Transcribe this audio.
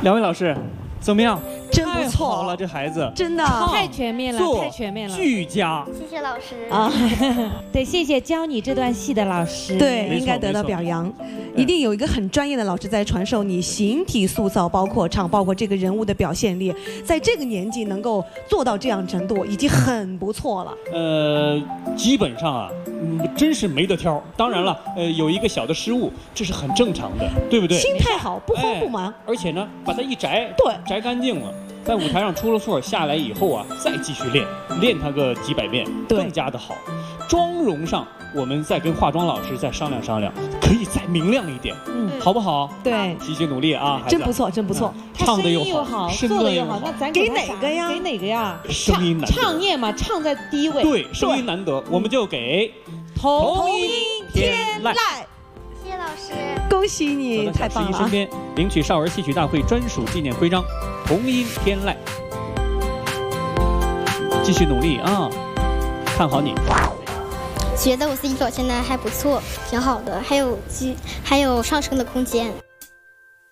两位老师，怎么样？ 真不错， 太好了，这孩子真的太全面了，太全面了， 俱佳。 谢谢老师啊！对，谢谢教你这段戏的老师， 对，应该得到表扬。一定有一个很专业的老师在传授你形体塑造，包括唱，包括这个人物的表现力，在这个年纪能够做到这样程度，已经很不错了。 基本上啊，真是没得挑。当然了，有一个小的失误，这是很正常的，对不对？ 心态好，不慌不忙。 而且呢，把它一摘， 对， 摘干净了。在舞台上出了错，下来以后啊，再继续练它个几百遍，更加的好。妆容上，我们再跟化妆老师再商量商量，可以再明亮一点，好不好？ 对， 细心努力啊， 真不错，真不错。 唱的又好，做的又好，那咱给哪个呀？ 给哪个呀？ 声音难得， 唱业嘛，唱在第一位。 对，声音难得，我们就给童音天籁。 谢谢老师， 恭喜你，太棒了！ 身边领取少儿戏曲大会专属纪念徽章，童音天籁。继续努力啊，看好你。 觉得我自己表现的还不错，挺好的，还有上升的空间。